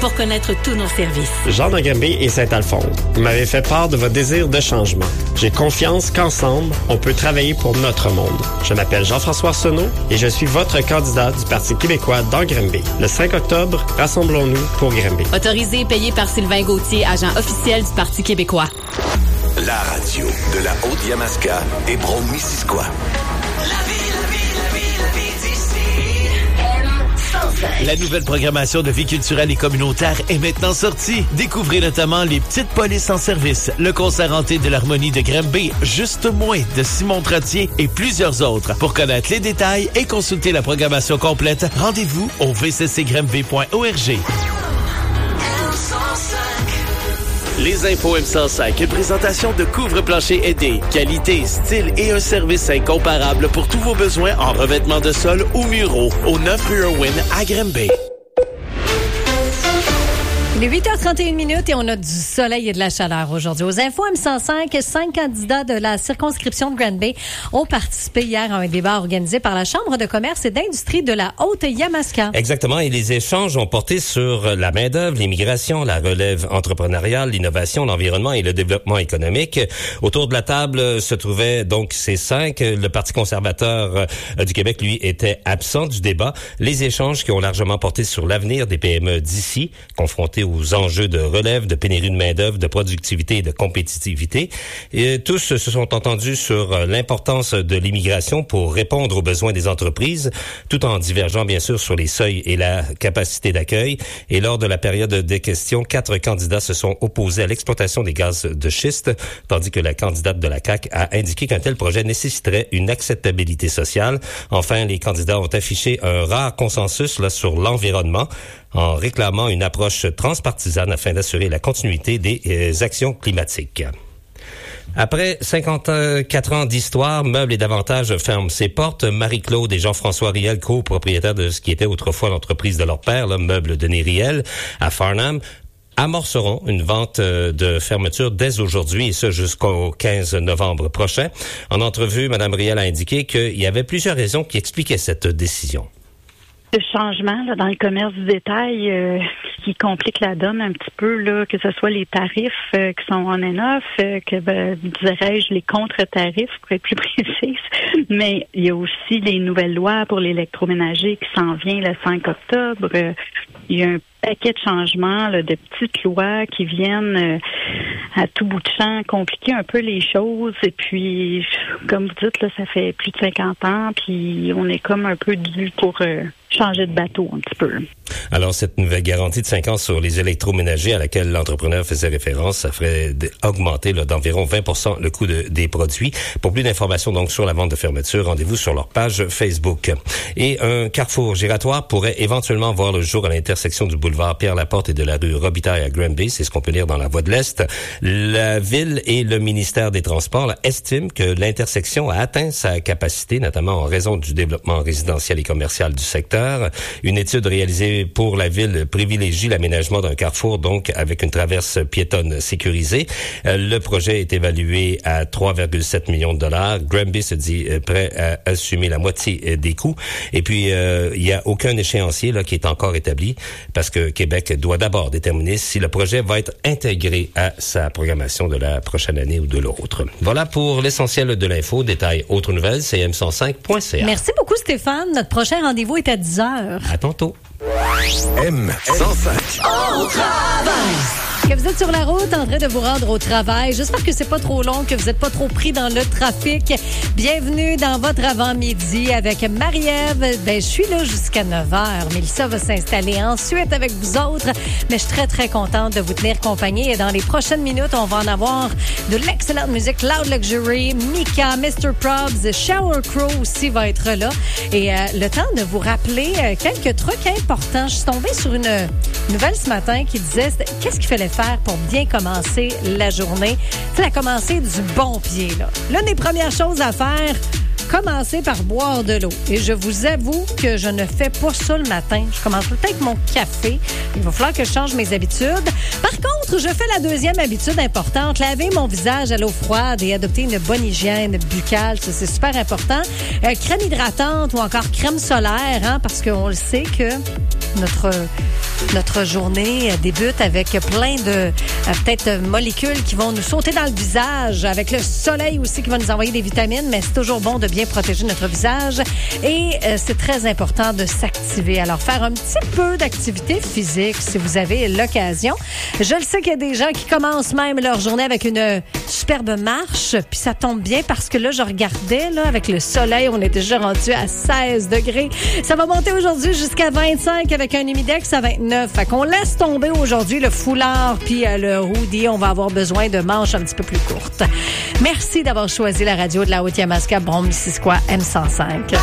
pour connaître tous nos services. Jean de Granby et Saint-Alphonse, vous m'avez fait part de votre désir de changement. J'ai confiance qu'ensemble, on peut travailler pour notre monde. Je m'appelle Jean-François Arsenault et je suis votre candidat du Parti québécois dans Granby. Le 5 octobre, rassemblons-nous pour Granby. Autorisé et payé par Sylvain Gauthier, agent officiel du Parti québécois. La radio de la Haute-Yamaska et Brome-Missisquoi. La nouvelle programmation de vie culturelle et communautaire est maintenant sortie. Découvrez notamment les Petites Polices en service, le concert hanté de l'harmonie de Granby, Juste moins de Simon Trottier et plusieurs autres. Pour connaître les détails et consulter la programmation complète, rendez-vous au vccgranby.org. Les infos M105, une présentation de couvre-plancher aidé. Qualité, style et un service incomparable pour tous vos besoins en revêtement de sol ou muraux. Au 9 rue Irwin à Granby. Il est 8h31 et on a du soleil et de la chaleur aujourd'hui. Aux infos M105, 5 candidats de la circonscription de Granby ont participé hier à un débat organisé par la Chambre de commerce et d'industrie de la Haute-Yamaska. Exactement. Et les échanges ont porté sur la main-d'œuvre, l'immigration, la relève entrepreneuriale, l'innovation, l'environnement et le développement économique. Autour de la table se trouvaient donc ces 5. Le Parti conservateur du Québec, lui, était absent du débat. Les échanges qui ont largement porté sur l'avenir des PME d'ici, confrontés aux enjeux de relève, de pénurie de main-d'œuvre, de productivité et de compétitivité. Et tous se sont entendus sur l'importance de l'immigration pour répondre aux besoins des entreprises, tout en divergeant bien sûr sur les seuils et la capacité d'accueil. Et lors de la période des questions, 4 candidats se sont opposés à l'exploitation des gaz de schiste, tandis que la candidate de la CAQ a indiqué qu'un tel projet nécessiterait une acceptabilité sociale. Enfin, les candidats ont affiché un rare consensus sur l'environnement, en réclamant une approche transpartisane afin d'assurer la continuité des actions climatiques. Après 54 ans d'histoire, Meubles et Davantage ferme ses portes. Marie-Claude et Jean-François Riel, copropriétaires de ce qui était autrefois l'entreprise de leur père, le Meubles Denis Riel, à Farnham, amorceront une vente de fermeture dès aujourd'hui, et ce jusqu'au 15 novembre prochain. En entrevue, Mme Riel a indiqué qu'il y avait plusieurs raisons qui expliquaient cette décision. Le changement là, dans le commerce du détail qui complique la donne un petit peu, là, que ce soit les tarifs qui sont on and off, dirais-je les contre-tarifs pour être plus précise, mais il y a aussi les nouvelles lois pour l'électroménager qui s'en vient le 5 octobre. Il y a un paquet de changements, là, de petites lois qui viennent à tout bout de champ compliquer un peu les choses. Et puis, comme vous dites, là, ça fait plus de 50 ans, puis on est comme un peu dû pour changer de bateau un petit peu. Alors, cette nouvelle garantie de 5 ans sur les électroménagers à laquelle l'entrepreneur faisait référence, ça ferait augmenter là, d'environ 20% le coût des produits. Pour plus d'informations donc sur la vente de fermeture, rendez-vous sur leur page Facebook. Et un carrefour giratoire pourrait éventuellement voir le jour à l'intersection du boulevard Pierre-Laporte et de la rue Robitaille à Granby. C'est ce qu'on peut lire dans la Voix de l'Est. La Ville et le ministère des Transports là, estiment que l'intersection a atteint sa capacité, notamment en raison du développement résidentiel et commercial du secteur. Une étude réalisée pour la Ville privilégie l'aménagement d'un carrefour, donc avec une traverse piétonne sécurisée. Le projet est évalué à 3,7 millions de dollars. Granby se dit prêt à assumer la moitié des coûts. Et puis, il n'y a aucun échéancier là qui est encore établi, parce que Québec doit d'abord déterminer si le projet va être intégré à sa programmation de la prochaine année ou de l'autre. Voilà pour l'essentiel de l'info. Détails, autres nouvelles, cm105.ca. Merci beaucoup, Stéphane. Notre prochain rendez-vous est à 10h. À tantôt. M105. Au travail! Que vous êtes sur la route en train de vous rendre au travail. J'espère que c'est pas trop long, que vous êtes pas trop pris dans le trafic. Bienvenue dans votre avant-midi avec Marie-Ève. Je suis là jusqu'à 9h. Mélissa va s'installer ensuite avec vous autres. Mais je suis très, très contente de vous tenir compagnie. Et dans les prochaines minutes, on va en avoir de l'excellente musique Loud Luxury, Mika, Mr. Probs, Shower Crow aussi va être là. Et le temps de vous rappeler quelques trucs importants. Je suis tombée sur une nouvelle ce matin qui disait qu'est-ce qu'il fallait faire pour bien commencer la journée. C'est la commencer du bon pied, là. L'une des premières choses à faire, commencer par boire de l'eau. Et je vous avoue que je ne fais pas ça le matin. Je commence tout le temps avec mon café. Il va falloir que je change mes habitudes. Par contre, je fais la deuxième habitude importante, laver mon visage à l'eau froide et adopter une bonne hygiène buccale. Ça, c'est super important. Crème hydratante ou encore crème solaire, hein, parce qu'on le sait que notre Notre journée débute avec plein de peut-être molécules qui vont nous sauter dans le visage, avec le soleil aussi qui va nous envoyer des vitamines, mais c'est toujours bon de bien protéger notre visage et c'est très important de s'activer. Alors, faire un petit peu d'activité physique si vous avez l'occasion. Je le sais qu'il y a des gens qui commencent même leur journée avec une superbe marche, puis ça tombe bien parce que là, je regardais, là, avec le soleil, on est déjà rendu à 16 degrés. Ça va monter aujourd'hui jusqu'à 25 avec un humidex à 29. Fait qu'on laisse tomber aujourd'hui le foulard puis le hoodie. On va avoir besoin de manches un petit peu plus courtes. Merci d'avoir choisi la radio de la Haute-Yamaska, Brome-Missisquoi, M105.